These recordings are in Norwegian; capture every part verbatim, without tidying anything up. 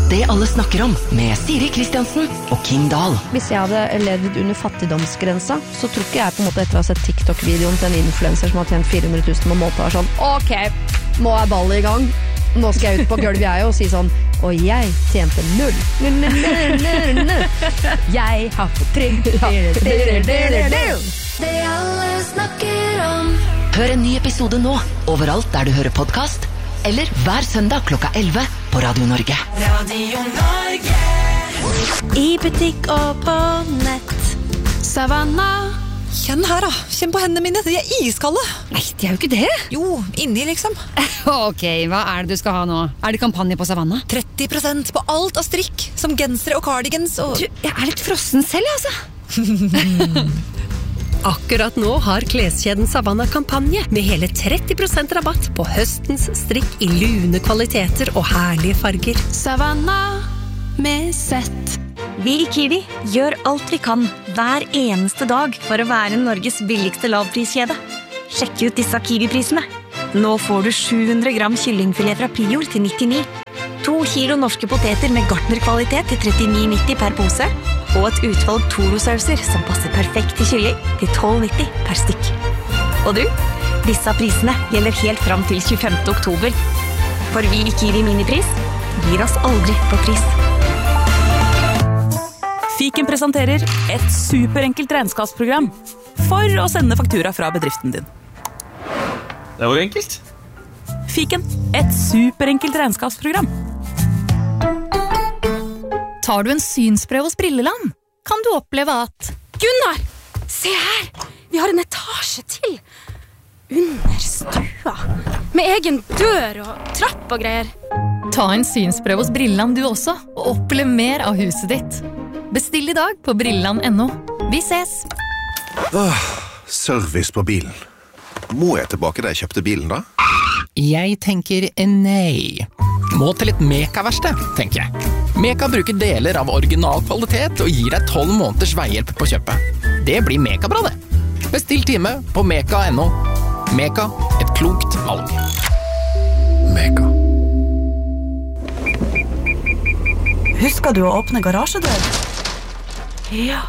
Det alle snakker om med Siri Kristiansen og King Dahl. Hvis jeg hadde levd under fattigdomsgrensa, så tror ikke jeg på en måte etter å ha sett TikTok-videoen til en influencer som har tjent fire hundre tusen på måte var sånn, ok, nå er ballet i gang. Nå skal jeg ut på gulvet jeg og si sånn, og jeg tjente null. Null, null, null, null, null. Jeg har fått trygg. Det alle snakker om. Hør en ny episode nå, overalt der du hører podcast, eller hver søndag klokka elleve på Radio Norge. Radio Norge. I butikk og på nett. Savanna. Kjenn her da, kjenn på hendene mine, de er iskalde. Nei, de er jo ikke det. Jo, inni liksom. Ok, hva er det du skal ha nå? Er det kampanje på Savanna? tretti prosent på alt av strikk, som gensere og cardigans og... Du, jeg er litt frossen selv, altså. Akkurat nå har kleskjeden Savanna kampanje med hele tretti prosent rabatt på høstens strikk i lune kvaliteter og herlige farger. Savanna med sett. Vi i Kiwi gjør alt vi kan hver eneste dag for å være Norges billigste lavpriskjede. Sjekk ut disse Kiwi-prisene. Nå får du sju hundre gram kyllingfilet fra Prior til nittini. To kilo norske poteter med gartnerkvalitet til trettini nitti per pose. Og et utvalg Toro-sauser som passer perfekt til kylling til tolv nitti per stykk. Og du, disse prisene gjelder helt fram til tjuefemte oktober. For vi i Kiwi Minipris gir oss aldri på pris. Fiken presenterer et superenkelt regnskapsprogram for å sende faktura fra bedriften din. Det var enkelt. Fiken, et superenkelt regnskapsprogram. Tar du en synsprøve hos Brilleland, kan du oppleve at Gunnar, se her! Vi har en etasje til. Under stua. Med egen dør og trapp og greier. Ta en synsprøve hos Brilleland du også, og opplev mer av huset ditt. Bestill i dag på brilland punktum no. Vi ses! Åh, service på bilen. Må jeg tilbake da jeg kjøpte bilen da? Jeg tenker nei. Må til et Meka-verksted, tenker jeg. Meka bruker deler av originalkvalitet og gir deg tolv måneders veihjelp på kjøpet. Det blir Meka-bra det. Bestill time på meka punktum no. Meka, et klokt valg. Meka. Husker du å åpne garasjedør? Ja.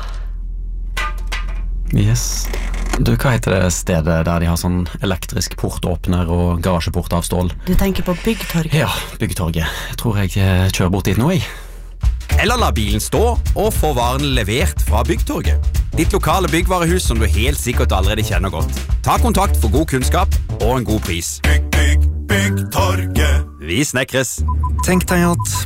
Yes. Du, hva heter det stedet der de har sånn elektrisk portåpner og garasjeport av stål? Du tenker på Byggtorget? Ja, Byggtorget. Jeg tror jeg kjører bort dit nå, jeg. Eller la bilen stå og få varen levert fra Byggtorget. Ditt lokale byggvarehus som du helt sikkert allerede kjenner godt. Ta kontakt for god kunnskap og en god pris. Bygg, bygg, Byggtorget. Vi snekres. Tenk deg at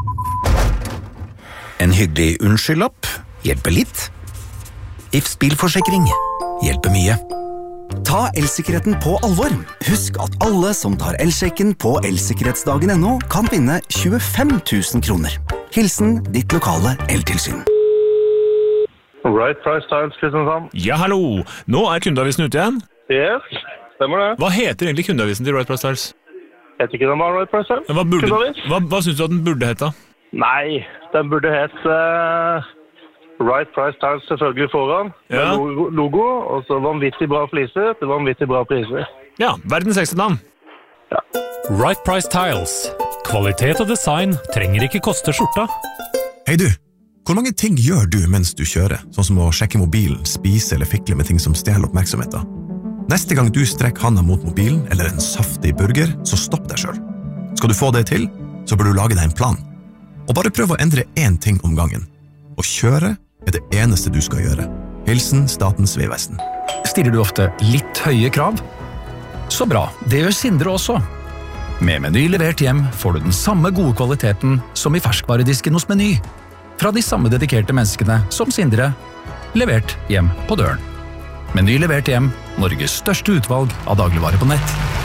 en hyggelig unnskyldlapp hjelper litt. Ifs bilforsikring hjelper mye. Ta elsikkerheten på alvor. Husk at alle som tar elsjekken på elsikkerhetsdagen punktum no kan vinne tjuefem tusen kroner. Hilsen ditt lokale eltilsyn. Right Price Tiles, Kristiansand. Ja, hallo. Nå er kundeavisen ute igjen. Yes, stemmer det. Hva heter egentlig kundeavisen til Right Price Tiles? Jeg vet ikke den var Right Price Tiles. Hva, burde, hva, hva synes du at den burde hete? Nei, den burde hete uh, Right Price Tiles selvfølgelig foran. Ja. Med logo, logo, og så vanvittig bra fliser til vanvittig bra priser. Ja, verdens ekste navn. Ja. Right Price Tiles. Kvalitet og design trenger ikke koste skjorta. Hei du, hvor mange ting gjør du mens du kjører? Sånn som å sjekke mobilen, spise eller fikle med ting som stjeler oppmerksomheten. Neste gang du strekker handa mot mobilen eller en saftig burger, så stopp deg selv. Skal du få det til, så bør du lage deg en plan. Og bare prøv å endre én ting om gangen. Å kjøre er det eneste du skal gjøre. Hilsen Statens vegvesen. Stiller du ofte litt høye krav? Så bra, det gjør Sindre også. Med Meny levert hjem får du den samme gode kvaliteten som i ferskvaredisken hos Meny. Fra de samme dedikerte menneskene som Sindre, levert hjem på døren. Meny levert hjem, Norges største utvalg av dagligvare på nett.